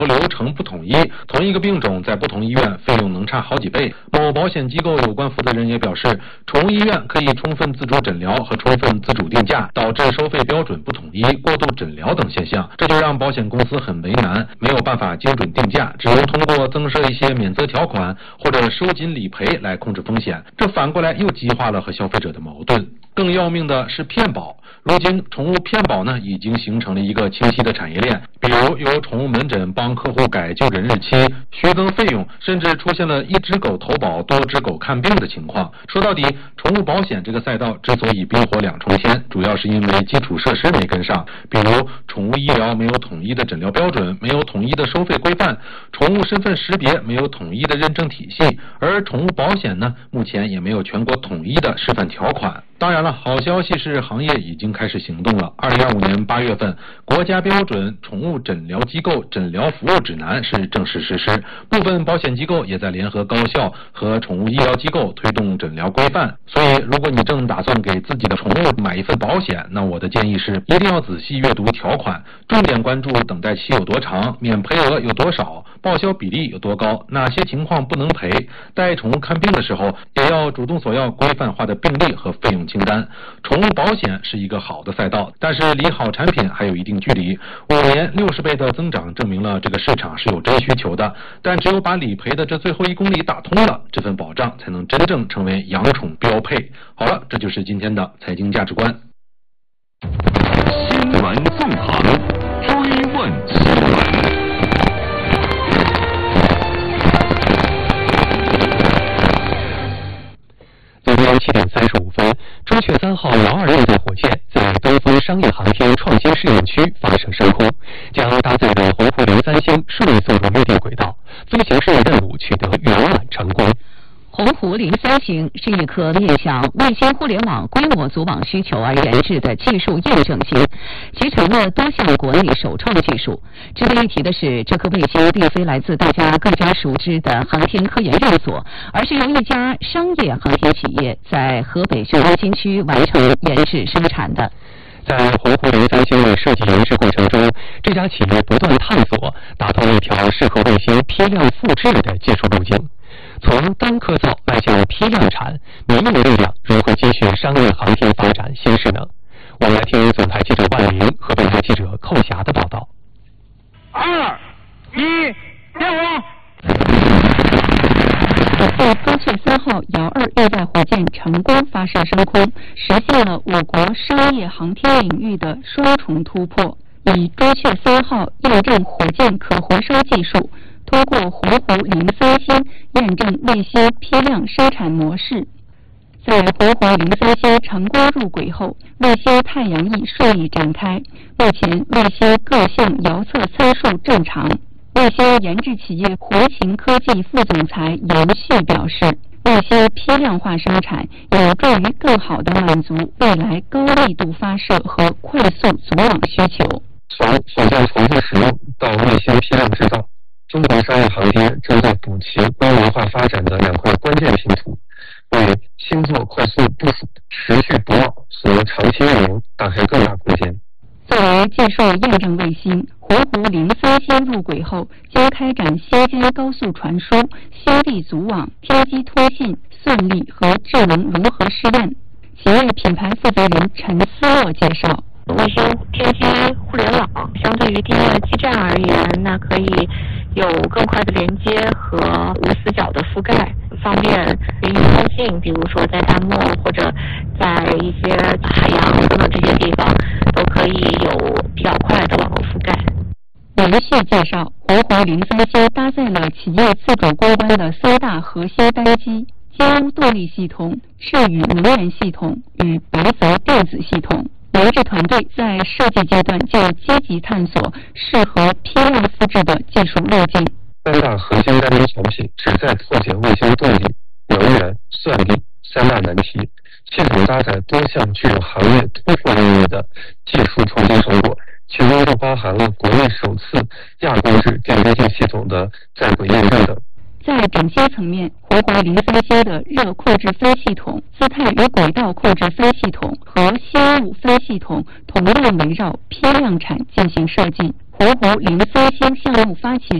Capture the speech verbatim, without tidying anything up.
流程不统一，同一个病种在不同医院费用能差好几倍。某保险机构有关负责人也表示，宠物医院可以充分自主诊疗和充分自主定价，导致收费标准不统一、过度诊疗等现象，这就让保险公司很为难，没有办法精准定价，只能通过增设一些免责条款或者收紧理赔来控制风险。这反过来又激化了和消费者的矛盾。更要命的是骗保，如今宠物骗保呢已经形成了一个清晰的产业链，比如由宠物门诊帮客户改就诊日期、虚增费用，甚至出现了一只狗投保多只狗看病的情况。说到底，宠物保险这个赛道之所以冰火两重天，主要是因为基础设施没跟上，比如宠物医疗没有统一的诊疗标准，没有统一的收费规范，宠物身份识别没有统一的认证体系，而宠物保险呢，目前也没有全国统一的示范条款。当然了，好消息是行业已经开始行动了。二零二五年八月份，国家标准宠物诊疗机构诊疗服务指南是正式实施，部分保险机构也在联合高校和宠物医疗机构推动诊疗规范。所以，如果你正打算给自己的宠物买一份保险，那我的建议是一定要仔细阅读条款，重点关注等待期有多长、免赔额有多少、报销比例有多高、哪些情况不能赔。带宠物看病的时候，也要主动索要规范化的病历和费用清单。宠物保险是一个好的赛道，但是离好产品还有一定距离。五年六十倍的增长证明了这个市场是有真需求的，但只有把理赔的这最后一公里打通了，这份保障才能真正成为养宠标配。好了，这就是今天的财经价值观。 新闻纵横，追问新闻。 昨天七点三十五分，朱雀三号遥二运载火箭在东风商业航天创新试验区发射升空，将搭载的鸿鹄零三星顺利送入预定轨道，飞行试验任务取得圆满成功。 鸿鹄零三星是一颗面向卫星互联网规模组网需求而研制的技术验证星，集成了多项国内首创技术。值得一提的是，这颗卫星并非来自大家更加熟知的航天科研院所，而是由一家商业航天企业在河北雄安新区完成研制生产的。 在鸿鹄零三星的设计研制过程中，这家企业不断探索，打通一条适合卫星批量复制的技术路径。从单颗造迈向批量产，民用力量如何继续商业航天发展新势能？我们来听总台记者万明和本台记者寇霞的报道。 二一，点火！ 此次朱雀三号遥二运载火箭成功发射升空，实现了我国商业航天领域的双重突破。以朱雀三号验证火箭可回收技术，通过鸿鹄零三星验证卫星批量生产模式。在鸿鹄零三星成功入轨后，卫星太阳翼顺利展开，目前卫星各项遥测参数正常。卫星研制企业活勤科技副总裁杨旭表示，卫星批量化生产有助于更好地满足未来高密度发射和快速组网需求。 从火箭重复使用到卫星批量制造，中国商业航天正在补齐规模化发展的两块关键拼图，为星座快速部署、持续补网和长期运营打开更大空间。 作为技术验证卫星，鸿鹄零三星入轨后将开展星间高速传输、星地组网、天基通信、算力和智能融合试验。企业品牌负责人陈思洛介绍， 卫星天基互联网相对于地面基站而言，那可以有更快的连接和无死角的覆盖，方便云云通信，比如说在大漠或者在一些海洋等等这些地方，都可以有比较快的网络覆盖。 杨旭介绍，鸿鹄零三星搭载了企业自主攻关的三大核心单机：金乌动力系统、智宇能源系统与白泽电子系统。研制团队在设计阶段就积极探索适合批量复制的技术路径。 三大核心单机产品旨在破解卫星动力、能源、算力三大难题，系统搭载多项具有行业突破意义的技术创新成果，其中就包含了国内首次亚光式电飞行系统的在轨验证等。 在顶尖层面，鸿鹄零三星的热控制分系统、姿态与轨道控制分系统和星五分系统同样围绕批量产进行设计。 巢湖零缩星项目发起